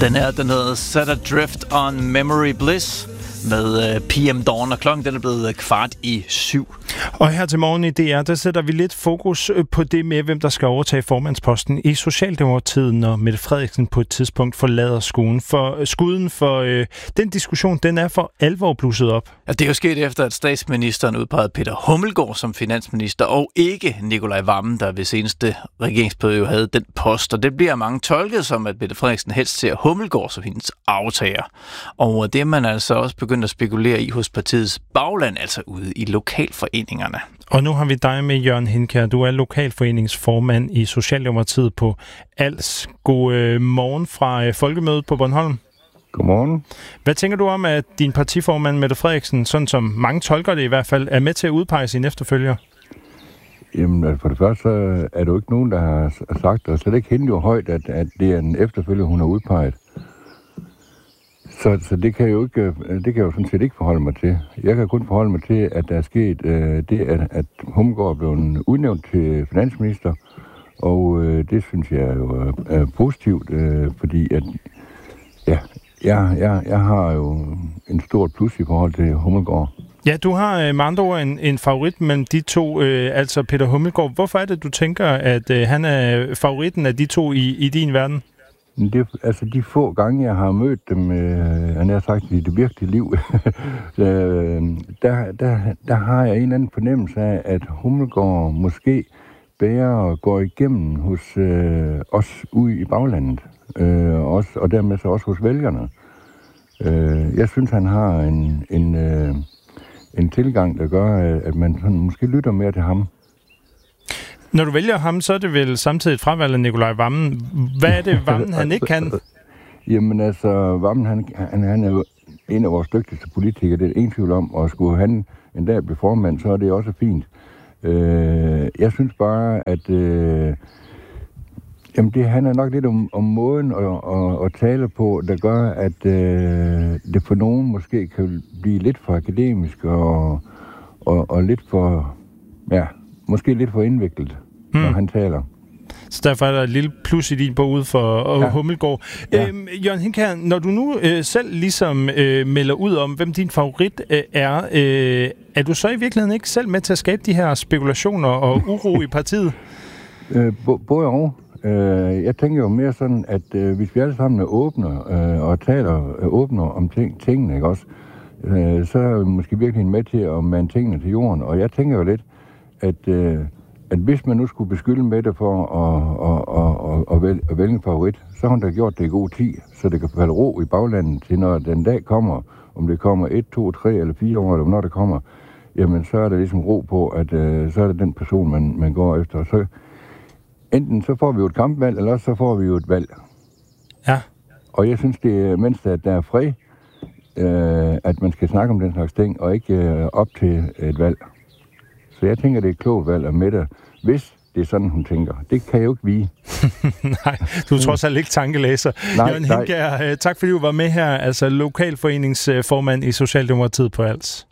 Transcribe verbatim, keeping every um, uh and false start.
Den her, den hedder Set Adrift on Memory Bliss med P M Dawn, og klokken den er blevet kvart i syv. Og her til morgen i D R, der sætter vi lidt fokus på det med, hvem der skal overtage formandsposten i Socialdemokratiet, når Mette Frederiksen på et tidspunkt forlader skuden. For skuden for øh, den diskussion, den er for alvor blusset op. Ja, det er jo sket efter, at statsministeren udpegede Peter Hummelgaard som finansminister, og ikke Nicolai Wammen, der ved seneste regeringsperiode havde den post. Og det bliver mange tolket som, at Mette Frederiksen helst ser Hummelgaard som hendes aftager. Og det er man altså også begyndt at spekulere i hos partiets bagland, altså ude i lokalforeningerne. Og nu har vi dig med, Jørgen Hindkjær. Du er lokalforeningsformand i Socialdemokratiet på Als. God øh, morgen fra øh, Folkemødet på Bornholm. Godmorgen. Hvad tænker du om, at din partiformand Mette Frederiksen, sådan som mange tolker det i hvert fald, er med til at udpege sin efterfølger? Jamen, for det første er der jo ikke nogen, der har sagt, og slet ikke hende jo højt, at, at det er en efterfølger, hun har udpeget. Så, så det kan jo ikke, det kan jeg jo sådan set ikke forholde mig til. Jeg kan kun forholde mig til, at der er sket øh, det, at, at Hummelgaard er blevet udnævnt til finansminister, og øh, det synes jeg jo er, er positivt, øh, fordi at, ja, jeg, jeg, jeg har jo en stort plus i forhold til Hummelgaard. Ja, du har øh, med andre ord en, en favorit mellem de to, øh, altså Peter Hummelgaard. Hvorfor er det, du tænker, at øh, han er favoritten af de to i, i din verden? Det, altså de få gange, jeg har mødt dem, øh, han har sagt, i det virkelige liv, øh, der, der, der har jeg en eller anden fornemmelse af, at Hummelgaard måske bærer går igennem hos øh, os ude i baglandet, øh, også, og dermed så også hos vælgerne. Øh, jeg synes, han har en, en, øh, en tilgang, der gør, at man sådan, måske lytter mere til ham. Når du vælger ham, så er det vel samtidig et fravalg af Nicolai Wammen. Hvad er det, Wammen han ikke kan? Jamen altså, Wammen han, han, han er jo en af vores dygtigste politikere. Det er ingen tvivl om, og skulle han en dag blive formand, så er det også fint. Øh, jeg synes bare, at øh, jamen det handler nok lidt om, om måden at, at, at tale på, der gør, at øh, det for nogen måske kan blive lidt for akademisk og, og, og lidt for, ja, måske lidt for indviklet, hmm. når han taler. Så derfor er der et lille plus i din bog ud for ja. Hummelgaard. Ja. Øhm, Jørgen Hindkjær, når du nu øh, selv ligesom øh, melder ud om, hvem din favorit øh, er, øh, er du så i virkeligheden ikke selv med til at skabe de her spekulationer og uro i partiet? Øh, både og. Øh, jeg tænker jo mere sådan, at øh, hvis vi alle sammen er åbne øh, og taler øh, åbne om ting, tingene, ikke også, øh, så er vi måske virkelig med til at mande tingene til jorden. Og jeg tænker jo lidt, at, øh, at hvis man nu skulle beskylde Mette for at, at, at, at, vælge, at vælge en favorit, så har hun da gjort det i god tid, så det kan falde ro i baglandet til, når den dag kommer, om det kommer et, to, tre eller fire år, eller når det kommer, jamen så er der ligesom ro på, at øh, så er det den person, man, man går efter. Så enten så får vi jo et kampvalg, eller så får vi jo et valg. Ja. Og jeg synes, det er, mens der er fred, øh, at man skal snakke om den slags ting, og ikke øh, op til et valg. Så jeg tænker, det er et klogt valg af Mette, hvis det er sådan, hun tænker. Det kan jeg jo ikke vide. Nej, du er trods alt ikke tankelæser. Nej, Jørgen Hindkjær, tak fordi du var med her, altså lokalforeningsformand i Socialdemokratiet på Als.